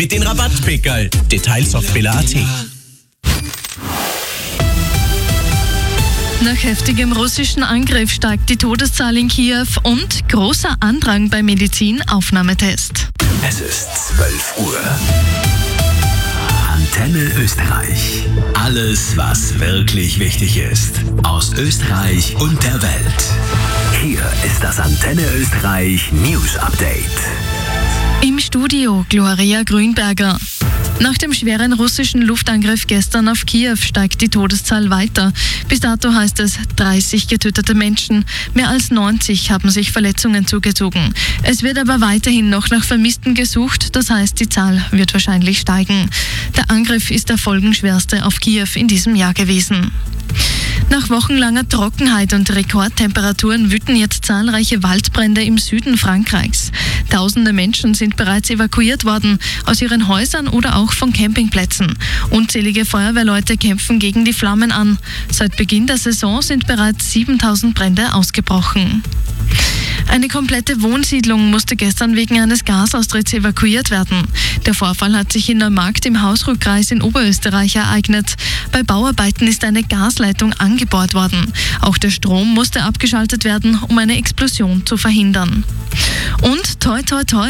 mit den Rabattpickerl. Details auf billa.at. Nach heftigem russischen Angriff steigt die Todeszahl in Kiew und großer Andrang bei Medizin-Aufnahmetest. Es ist 12 Uhr. Antenne Österreich. Alles, was wirklich wichtig ist. Aus Österreich und der Welt. Hier ist das Antenne Österreich News Update. Im Studio Gloria Grünberger. Nach dem schweren russischen Luftangriff gestern auf Kiew steigt die Todeszahl weiter. Bis dato heißt es 30 getötete Menschen. Mehr als 90 haben sich Verletzungen zugezogen. Es wird aber weiterhin noch nach Vermissten gesucht. Das heißt, die Zahl wird wahrscheinlich steigen. Der Angriff ist der folgenschwerste auf Kiew in diesem Jahr gewesen. Nach wochenlanger Trockenheit und Rekordtemperaturen wüten jetzt zahlreiche Waldbrände im Süden Frankreichs. Tausende Menschen sind bereits evakuiert worden, aus ihren Häusern oder auch von Campingplätzen. Unzählige Feuerwehrleute kämpfen gegen die Flammen an. Seit Beginn der Saison sind bereits 7000 Brände ausgebrochen. Eine komplette Wohnsiedlung musste gestern wegen eines Gasaustritts evakuiert werden. Der Vorfall hat sich in Neumarkt im Hausruck-Kreis in Oberösterreich ereignet. Bei Bauarbeiten ist eine Gasleitung angebohrt worden. Auch der Strom musste abgeschaltet werden, um eine Explosion zu verhindern. Und toi toi toi,